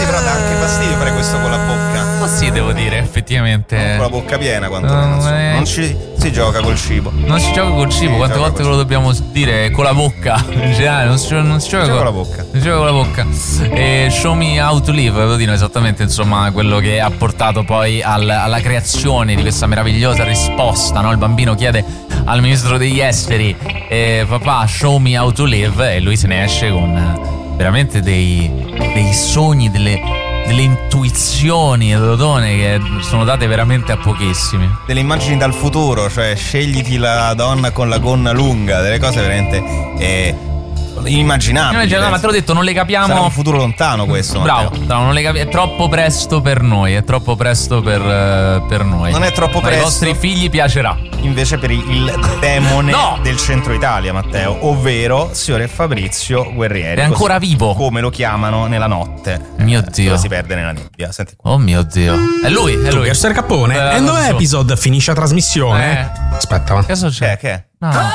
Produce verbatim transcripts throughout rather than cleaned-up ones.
però dà anche fastidio fare questo con la bocca. Ma sì, devo dire, effettivamente. Non con la bocca piena, quantomeno. Non, è... non ci si gioca col cibo. Non si gioca col cibo, sì, quante volte ve lo dobbiamo dire? Con la bocca. In generale, non si, non si gioca si con... con la bocca. Si gioca con la bocca. E Show Me How to Live, lo dico esattamente, insomma, quello che ha portato poi al, alla creazione di questa meravigliosa risposta, no? Il bambino chiede al ministro degli esteri, eh, papà, show me how to live, e lui se ne esce con veramente dei, dei sogni, delle, delle intuizioni, Dodone, che sono date veramente a pochissimi. Delle immagini dal futuro, cioè scegliti la donna con la gonna lunga, delle cose veramente eh, inimmaginabili. No, ma te l'ho detto, non le capiamo. Sarà un futuro lontano questo. Bravo, bravo, non le capi- è troppo presto per noi, è troppo presto per, uh, per noi. Non è troppo ma presto. ai vostri figli piacerà. Invece per il demone no! del centro Italia, Matteo, ovvero signore Fabrizio Guerrieri. È ancora così, vivo. Come lo chiamano nella notte. Mio eh, Dio. Dove si perde nella nebbia. Senti qua. Oh mio Dio. È lui, è lui. Essere Cappone. Eh, End of so. episode, finisce la trasmissione. Eh. Aspetta, ma. Che succede? Che, che? No.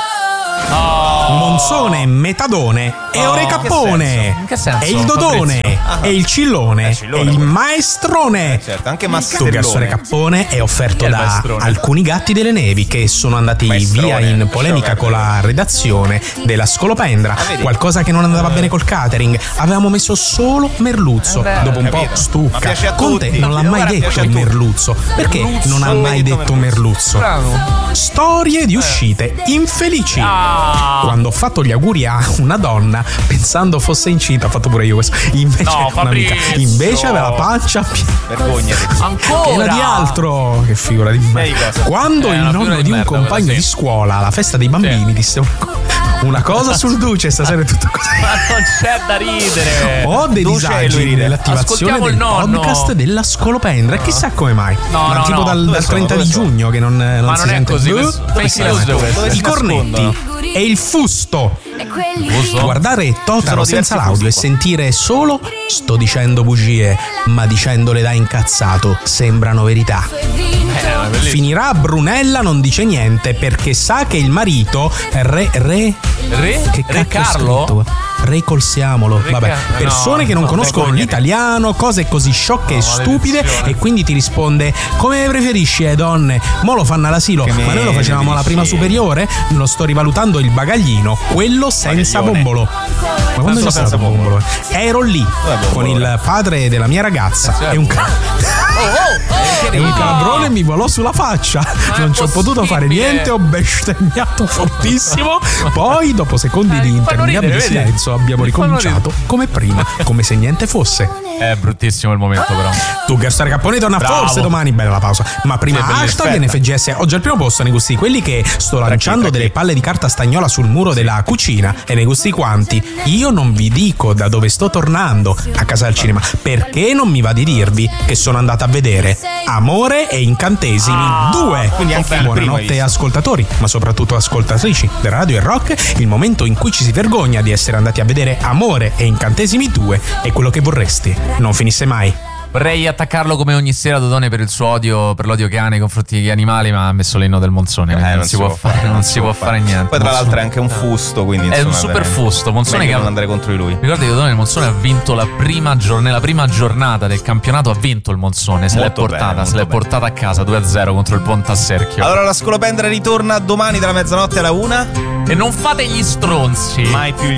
Oh. Monzone, Metadone e Oh, Ore Cappone. In che senso? E il Dodone. Ah. E il Cillone. Eh, Cillone, e il quello. Maestrone. Eh, certo, anche Tu Mastellone. Gassone Cappone è offerto Chi è il da maestrone? alcuni gatti delle nevi che sono andati Maestrone, via in lasciamo polemica con perdere. la redazione della Scolopendra. Ah, vedi? Qualcosa che non andava bene col catering. Avevamo messo solo merluzzo. Eh beh, Dopo un po' capito. Ma stucca. piace a Conte tutti. non l'ha Ora mai piace detto a tutti. merluzzo. Perché Merluzzo. non ha Hai mai detto detto merluzzo? Bravo. Storie di uscite infelici. Ah. Quando ho fatto gli auguri a una donna pensando fosse incinta, ho fatto pure io questo. Invece No, un'amica, Fabrizio. invece aveva la pancia piena Vergognati. Ancora di altro. Che figura di me. Vedi cosa? Quando Eh, il una nonno figura di di un merda, compagno quella, sì. di scuola alla festa dei bambini Sì. disse una co- una cosa sul Duce, stasera è tutto così. Ma non c'è da ridere. Ho dei Duce e lui disagi ride. nell'attivazione Ascoltiamo del il nonno. podcast della Scolopendra. Chissà come mai. No, Ma no, tipo no. dal, Dove dal sono? trenta Dove di sono? giugno che non, non Ma si non è sente così, più. questo- Dove fake si news, mette? questo. Dove I si cornetti nascondono? e il fusto. Giusto? Guardare Totaro Ci sono senza diversi l'audio e fusti qua. sentire solo sto dicendo bugie, ma dicendole da incazzato sembrano verità. Eh, bellissimo. Finirà a Brunella non dice niente perché sa che il marito re re Re? che Re cacchio ho Carlo? scritto? Recolsiamolo. Re Vabbè, Car- persone no, che non no, conoscono vergognati. l'italiano, cose così sciocche No, e stupide, maledizione. e quindi ti risponde come preferisci le donne? Mo lo fanno all'asilo, Che ma noi lo me- facevamo alla prima sì. superiore, lo sto rivalutando il bagaglino, quello senza Bagaglione. bombolo. Ma quando c'è senza stato bombolo? bombolo? Ero lì Dov'è con bombolo? il padre della mia ragazza Eh, e un ca- Oh, oh, e un calabrone mi volò sulla faccia. è Non ci ho potuto fare possibile? niente, ho bestemmiato fortissimo. Poi, dopo secondi Eh, di mi fanno interminabile ridere, vedi? silenzio, abbiamo Mi fanno ricominciato come prima, come se niente fosse. È bruttissimo il momento, però. Tu, Gaspare Cappone, torna Bravo. forse domani. Bella la pausa. Ma prima Sì, bellissima. hashtag N F G S. Ho già il primo posto nei gusti. Quelli che sto lanciando tranquilli. delle palle di carta stagnola sul muro della cucina. E nei gusti quanti? Io non vi dico da dove sto tornando a casa al cinema, perché non mi va di dirvi che sono andata a vedere Amore e Incantesimi due. Quindi anche il primo hai Buonanotte visto. ascoltatori, ma soprattutto ascoltatrici della Radio e Rock. Il momento in cui ci si vergogna di essere andati a vedere Amore e Incantesimi due è quello che vorresti non finisse mai. Vorrei attaccarlo come ogni sera, Dodone, per il suo odio, per l'odio che ha nei confronti degli animali, ma ha messo l'inno del Monzone. quindi Eh, non, si può fare, non si può fare niente. Poi tra Monzone- l'altro è anche un fusto, quindi È insomma, un super veramente fusto. Monzone meglio che ha- non andare contro di lui. Ricordati, Dodone, il Monzone ha vinto la prima giornata, nella prima giornata del campionato ha vinto il Monzone, se l'è Molto portata, bene, se l'è molto portata a casa due a zero contro il Pontasserchio. Allora la Scolopendra ritorna domani dalla mezzanotte alla una. E non fate gli stronzi. Mai più